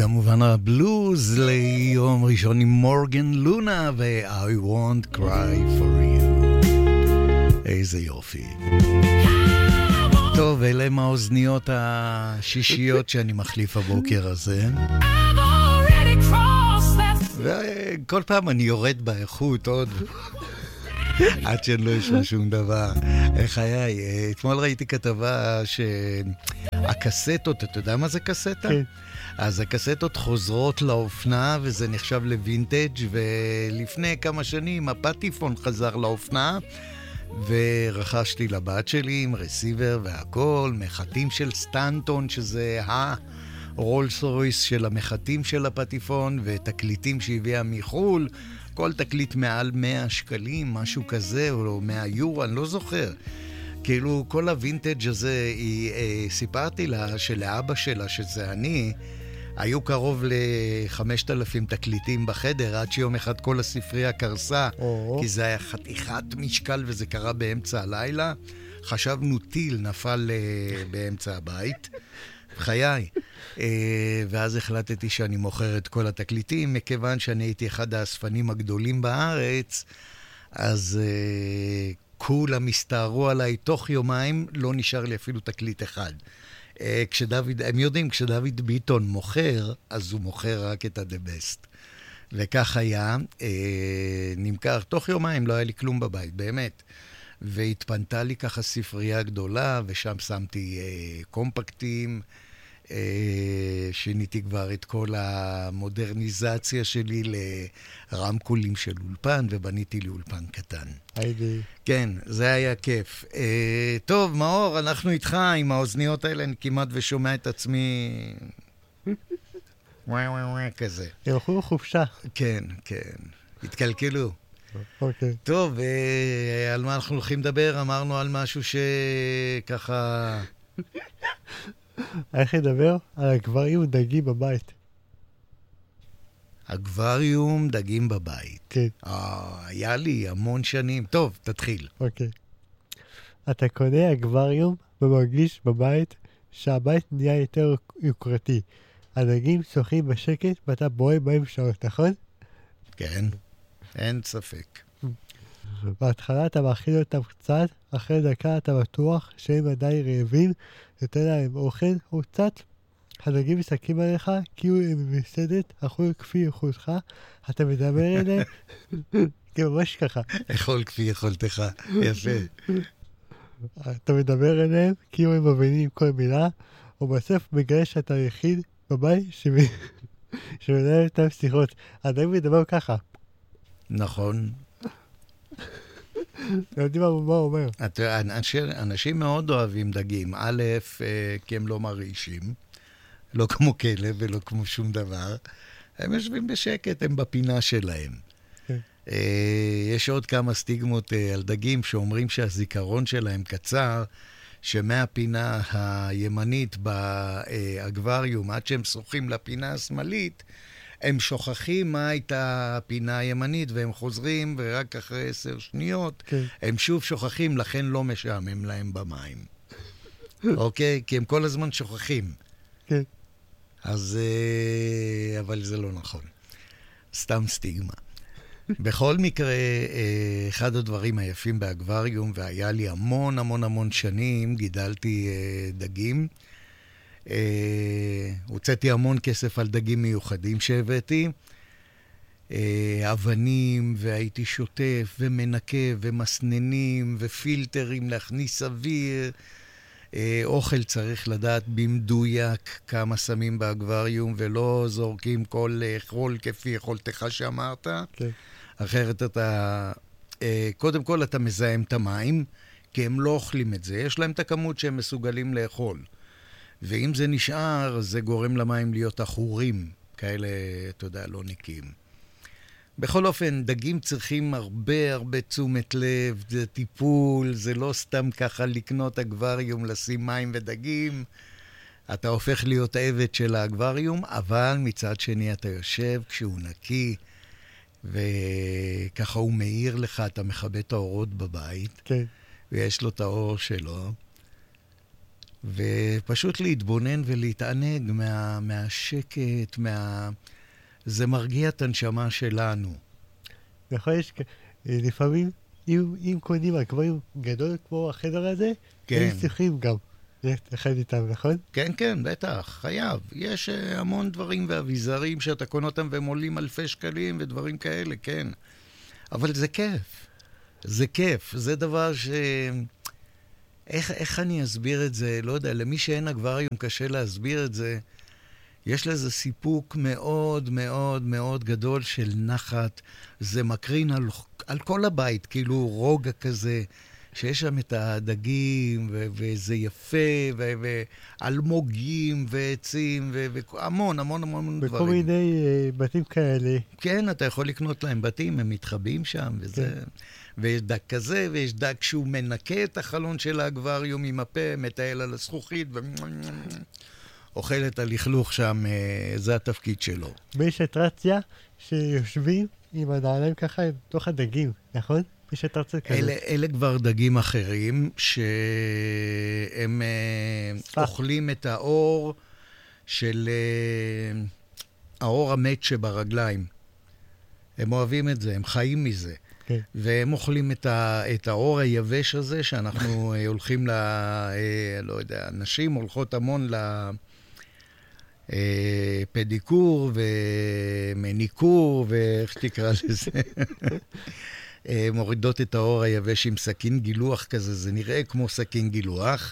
כמובן הבלוז ליום ראשון עם מורגן לונה ו-I won't cry for you. איזה יופי. טוב, אלה הם האוזניות השישיות שאני מחליף הבוקר הזה. וכל פעם אני יורד באיכות עוד עד שאני לא אשמע שום דבר. חיי, אתמול ראיתי כתבה שהקסטות, אתה יודע מה זה קסטה? כן. אז הקסטות חוזרות לאופנה וזה נחשב לווינטג', ולפני כמה שנים הפטיפון חזר לאופנה ורכשתי לבת שלי עם רסיבר והכל, מחטים של סטנטון שזה הרולס רויס של המחטים של הפטיפון, ותקליטים שהביאה מחול, כל תקליט מעל 100 שקלים, משהו כזה, או 100 יורו, אני לא זוכר. כאילו כל הווינטג' הזה, סיפרתי לה שלאבא שלה, שזה אני, היו קרוב ל-5,000 תקליטים בחדר, עד שיום אחד כל הספרייה קרסה, כי זה היה חתיכת משקל וזה קרה באמצע הלילה. חשבנו טיל נפל באמצע הבית, חיי. ואז החלטתי שאני מוכר את כל התקליטים, מכיוון שאני הייתי אחד האספנים הגדולים בארץ, אז כולם הסתערו עליי, תוך יומיים לא נשאר לי אפילו תקליט אחד. הם יודעים, כשדוד ביטון מוכר, אז הוא מוכר רק את ה-The Best. וכך היה, נמכר, תוך יומיים לא היה לי כלום בבית, באמת. והתפנתה לי ככה ספרייה גדולה, ושם שמתי קומפקטים, שיניתי כבר את כל המודרניזציה שלי לרמקולים של אולפן, ובניתי לי אולפן קטן. היידי. כן, זה היה כיף. טוב, מאור, אנחנו איתך עם האוזניות האלה, אני כמעט ושומע את עצמי וואי וואי וואי כזה. הלכו לחופשה. כן, כן. התקלקלו. אוקיי. טוב, על מה אנחנו הולכים לדבר? אמרנו על משהו שככה... איך לדבר? על אקווריום דגים בבית. אקווריום דגים בבית. כן. היה לי המון שנים. טוב, תתחיל. אוקיי. אתה קונה אקווריום ומרגיש בבית שהבית נהיה יותר יוקרתי. הדגים שוחים בשקט ואתה בואה בהם שעות, נכון? כן, אין ספק. בהתחלה אתה מאכיל אותם קצת, אחרי דקה אתה בטוח שהם עדיין רעבים, נותן להם אוכל או קצת. הדגים מסתכלים עליך כאילו הם מסדת, אכול כפי יכולתך, אתה מדבר אליהם, ממש ככה. אכול כפי יכולתך, יפה. אתה מדבר אליהם כאילו הם מבינים כל מילה, ובסוף מגלה שאתה היחיד בבית שמנהל אותם שיחות. הדגים מדבר ככה. נכון. לא יודעים מה הוא אומר. אנשים מאוד אוהבים דגים. א', כי הם לא מרעישים, לא כמו כלב ולא כמו שום דבר. הם יושבים בשקט, הם בפינה שלהם. יש עוד כמה סטיגמות על דגים שאומרים שהזיכרון שלהם קצר, שמהפינה הימנית באקווריום, עד שהם שוחים לפינה השמאלית, הם שוכחים מה הייתה הפינה הימנית, והם חוזרים, ורק אחרי 10 שניות, הם שוב שוכחים, לכן לא משעמם להם במים. אוקיי? כי הם כל הזמן שוכחים. כן. אז, אבל זה לא נכון. סתם סטיגמה. בכל מקרה, אחד הדברים היפים באקווריום, והיה לי המון המון המון שנים, גידלתי דגים, הוצאתי המון כסף על דגים מיוחדים שהבאתי, אבנים, והייתי שוטף ומנקה ומסננים ופילטרים להכניס אוויר. אוכל צריך לדעת במדויק כמה שמים באקווריום, ולא זורקים כל חול כפי יכולתך שאמרת. כן. אחרת אתה, קודם כל אתה מזהם את המים, כי הם לא אוכלים את זה. יש להם את הכמות שהם מסוגלים לאכול. ואם זה נשאר, זה גורם למים להיות אחורים, כאלה, אתה יודע, לא נקיים. בכל אופן, דגים צריכים הרבה תשומת לב, זה טיפול, זה לא סתם ככה לקנות אקווריום, לשים מים ודגים. אתה הופך להיות עבד של האקווריום, אבל מצד שני אתה יושב כשהוא נקי, וככה הוא מאיר לך, אתה מכבה את האורות בבית, כן. ויש לו את האור שלו. ופשוט להתבונן ולהתענג מהשקט, זה מרגיע את הנשמה שלנו. נכון, לפעמים, אם קונים אקווריום גדול כמו החדר הזה, כן. הם צריכים גם לחד איתם, נכון? כן, כן, בטח, חייב. יש המון דברים ואביזרים שאתה קונה אותם והם עולים אלפי שקלים ודברים כאלה, כן. אבל זה כיף. זה כיף. זה דבר ש... איך אני אסביר את זה? לא יודע, למי שאין אקווריום קשה להסביר את זה. יש לזה סיפוק מאוד מאוד מאוד גדול של נחת. זה מקרין על כל הבית, כאילו רוגע כזה, שיש שם את הדגים, וזה יפה, ואלמוגים, ועצים, והמון, המון המון דברים. וכל מיני בתים כאלה. כן, אתה יכול לקנות להם בתים, הם מתחבאים שם, וזה... כן. ויש דג כזה, ויש דג שהוא מנקה את החלון של האקווריום עם הפה, מטייל על הזכוכית, אוכל את הלכלוך שם, זה התפקיד שלו. ויש אטרקציה שיושבים עם הנעליים ככה בתוך הדגים, נכון? יש אטרקציה כזאת. אלה כבר דגים אחרים, שהם אוכלים את האור של האור המת שברגליים. הם אוהבים את זה, הם חיים מזה. Okay. והם אוכלים את האור היבש הזה, שאנחנו הולכים לא יודע, נשים הולכות המון לפדיקור ומניקור, ואיך תקרא לזה? מורידות את האור היבש עם סכין גילוח כזה, זה נראה כמו סכין גילוח,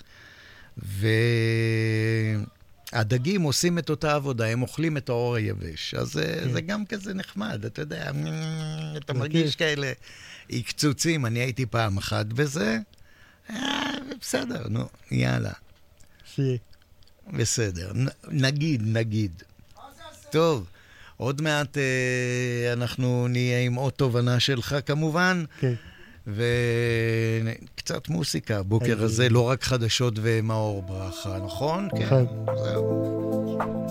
והדגים עושים את אותה עבודה, הם אוכלים את האור היבש, אז זה גם כזה נחמד, אתה יודע, אתה מרגיש כאלה קצוצים, אני הייתי פעם אחת בזה, בסדר, נו, יאללה. בסדר, נגיד. טוב. עוד מעט אנחנו נהיה עם עוד תובנה שלך כמובן, כן. וקצת מוסיקה, בוקר הזה, לא רק חדשות ומאור ברכה, נכון? נכון. כן, זהו.